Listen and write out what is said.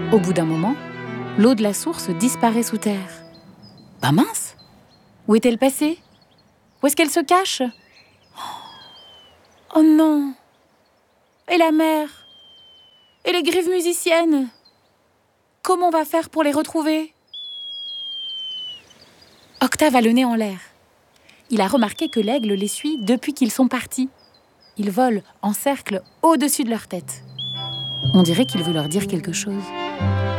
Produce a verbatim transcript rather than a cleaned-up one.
Au bout d'un moment, l'eau de la source disparaît sous terre. Ben mince! Où est-elle passée? Où est-ce qu'elle se cache? Oh non! Et la mer? Et les grives musiciennes? Comment on va faire pour les retrouver? Octave a le nez en l'air. Il a remarqué que l'aigle les suit depuis qu'ils sont partis. Ils volent en cercle au-dessus de leur tête. On dirait qu'il veut leur dire quelque chose.